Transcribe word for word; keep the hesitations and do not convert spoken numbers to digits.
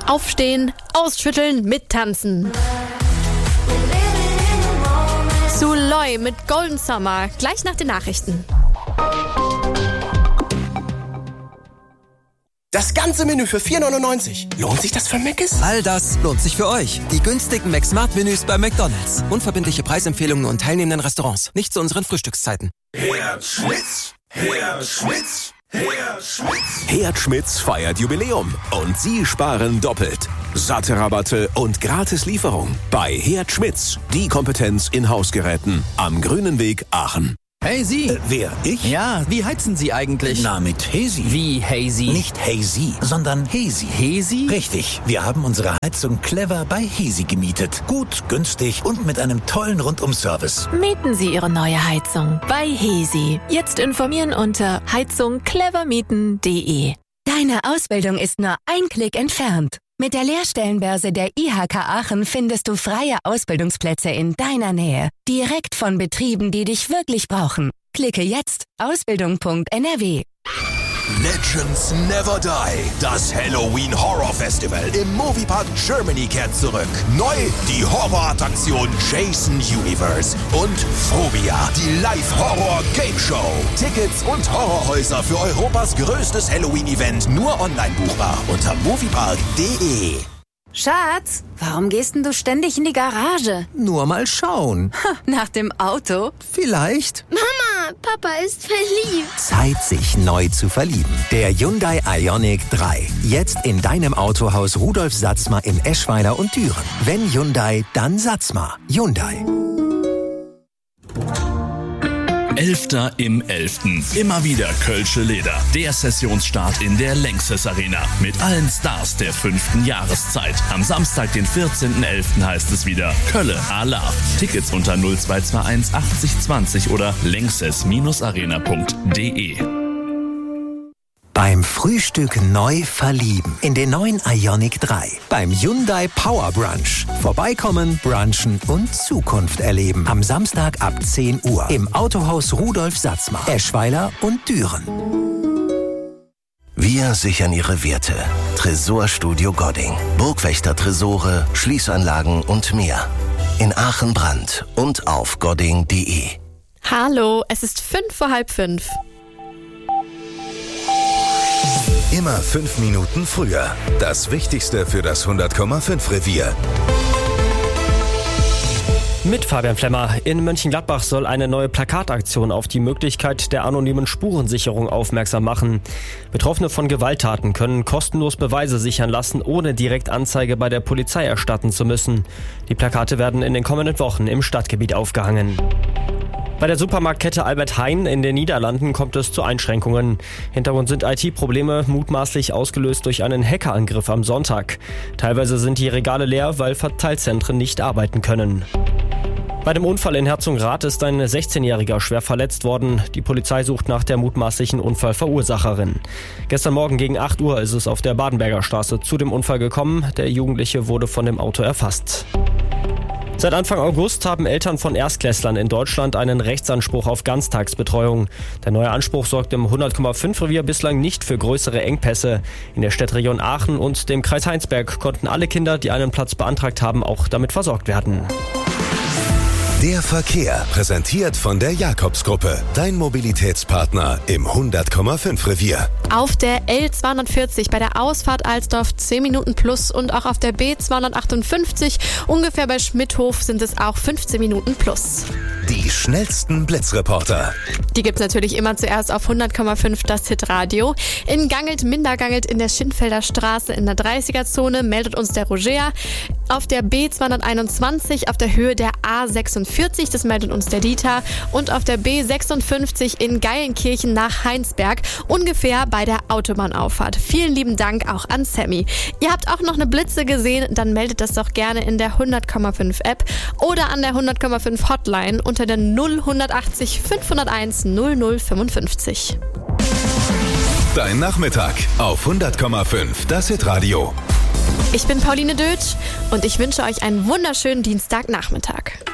Aufstehen, ausschütteln, mittanzen. Zu Loy mit Golden Summer, gleich nach den Nachrichten. Das ganze Menü für vier neunundneunzig. Lohnt sich das für Mc's? All das lohnt sich für euch. Die günstigen McSmart-Menüs bei McDonald's. Unverbindliche Preisempfehlungen und teilnehmenden Restaurants. Nicht zu unseren Frühstückszeiten. Herd Schmitz, Herd Schmitz, Herd Schmitz. Herd Schmitz feiert Jubiläum und Sie sparen doppelt. Satte Rabatte und Gratis-Lieferung bei Herd Schmitz. Die Kompetenz in Hausgeräten am Grünen Weg Aachen. Hey Sie! Äh, wer? Ich? Ja, wie heizen Sie eigentlich? Na, mit Hesi. Wie Hazy? Nicht Hazy, sondern Hesi. Hesi? Richtig. Wir haben unsere Heizung clever bei Hesi gemietet. Gut, günstig und mit einem tollen Rundum-Service. Mieten Sie Ihre neue Heizung bei Hesi. Jetzt informieren unter heizung clever mieten punkt de. Deine Ausbildung ist nur ein Klick entfernt. Mit der Lehrstellenbörse der I H K Aachen findest du freie Ausbildungsplätze in deiner Nähe. Direkt von Betrieben, die dich wirklich brauchen. Klicke jetzt ausbildung punkt n r w. Legends Never Die. Das Halloween Horror Festival im Moviepark Germany kehrt zurück. Neu die Horrorattraktion Jason Universe und Phobia, die Live-Horror-Game Show. Tickets und Horrorhäuser für Europas größtes Halloween-Event nur online buchbar unter moviepark punkt de. Schatz, warum gehst denn du ständig in die Garage? Nur mal schauen. Nach dem Auto? Vielleicht. Mama, Papa ist verliebt. Zeit, sich neu zu verlieben. Der Hyundai Ioniq drei. Jetzt in deinem Autohaus Rudolf Satzmer in Eschweiler und Düren. Wenn Hyundai, dann Satzmer. Hyundai. Elfter im Elften. Immer wieder Kölsche Leder. Der Sessionsstart in der Lanxess Arena. Mit allen Stars der fünften Jahreszeit. Am Samstag, den vierzehnten elften heißt es wieder Kölle I Love. Tickets unter null zwei zwei eins achtzig zwanzig oder lanxess arena punkt de. Beim Frühstück neu verlieben in den neuen Ioniq drei. Beim Hyundai Power Brunch. Vorbeikommen, brunchen und Zukunft erleben. Am Samstag ab zehn Uhr im Autohaus Rudolf Satzmer, Eschweiler und Düren. Wir sichern Ihre Werte. Tresorstudio Godding. Burgwächter-Tresore, Schließanlagen und mehr. In Aachen-Brand und auf godding punkt de. Hallo, es ist fünf vor halb fünf. Immer fünf Minuten früher. Das Wichtigste für das hundert Komma fünf Revier. Mit Fabian Flemmer. In Mönchengladbach soll eine neue Plakataktion auf die Möglichkeit der anonymen Spurensicherung aufmerksam machen. Betroffene von Gewalttaten können kostenlos Beweise sichern lassen, ohne direkt Anzeige bei der Polizei erstatten zu müssen. Die Plakate werden in den kommenden Wochen im Stadtgebiet aufgehangen. Bei der Supermarktkette Albert Heijn in den Niederlanden kommt es zu Einschränkungen. Hintergrund sind I T-Probleme, mutmaßlich ausgelöst durch einen Hackerangriff am Sonntag. Teilweise sind die Regale leer, weil Verteilzentren nicht arbeiten können. Bei dem Unfall in Herzogenrath ist ein sechzehnjähriger schwer verletzt worden. Die Polizei sucht nach der mutmaßlichen Unfallverursacherin. Gestern Morgen gegen acht Uhr ist es auf der Badenberger Straße zu dem Unfall gekommen. Der Jugendliche wurde von dem Auto erfasst. Seit Anfang August haben Eltern von Erstklässlern in Deutschland einen Rechtsanspruch auf Ganztagsbetreuung. Der neue Anspruch sorgt im hundert Komma fünf Revier bislang nicht für größere Engpässe. In der Städtregion Aachen und dem Kreis Heinsberg konnten alle Kinder, die einen Platz beantragt haben, auch damit versorgt werden. Der Verkehr, präsentiert von der Jakobsgruppe. Dein Mobilitätspartner im hundert Komma fünf Revier. Auf der L zweihundertvierzig bei der Ausfahrt Alsdorf zehn Minuten plus und auch auf der B zweihundertachtundfünfzig ungefähr bei Schmidthof sind es auch fünfzehn Minuten plus. Die schnellsten Blitzreporter. Die gibt's natürlich immer zuerst auf hundert Komma fünf das Hitradio. In Gangelt-Mindergangelt in der Schinfelder Straße in der dreißiger-Zone meldet uns der Roger. Auf der B zweihunderteinundzwanzig auf der Höhe der A sechsundvierzig, das meldet uns der Dieter. Und auf der B sechsundfünfzig in Geilenkirchen nach Heinsberg, ungefähr bei der Autobahnauffahrt. Vielen lieben Dank auch an Sammy. Ihr habt auch noch eine Blitze gesehen, dann meldet das doch gerne in der hundert Komma fünf App oder an der hundert Komma fünf Hotline unter der null achtzig fünfhunderteins null null fünfundfünfzig. Dein Nachmittag auf hundert Komma fünf das Hitradio. Ich bin Pauline Dötsch und ich wünsche euch einen wunderschönen Dienstagnachmittag.